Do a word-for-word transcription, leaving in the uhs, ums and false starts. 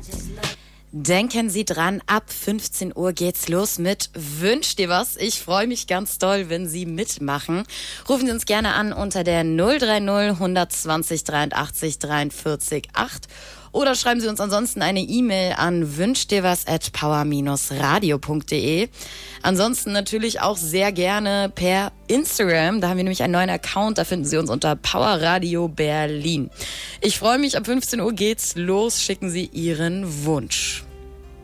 Denken Sie dran, ab fünfzehn Uhr geht's los mit Wünsch dir was. Ich freue mich ganz doll, wenn Sie mitmachen. Rufen Sie uns gerne an unter der null drei null hundertzwanzig dreiundachtzig dreiundvierzig acht oder schreiben Sie uns ansonsten eine E-Mail an wünschdirwas at power radio punkt de. Ansonsten natürlich auch sehr gerne per Instagram. Da haben wir nämlich einen neuen Account. Da finden Sie uns unter Power Radio Berlin. Ich freue mich, ab fünfzehn Uhr geht's los. Schicken Sie Ihren Wunsch.